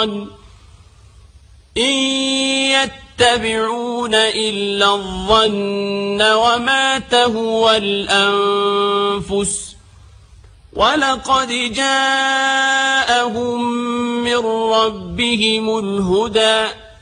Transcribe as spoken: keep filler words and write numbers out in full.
الشيطان إن يتبعون إلا الظن وما تهوى الأنفس ولقد جاءهم من ربهم الهدى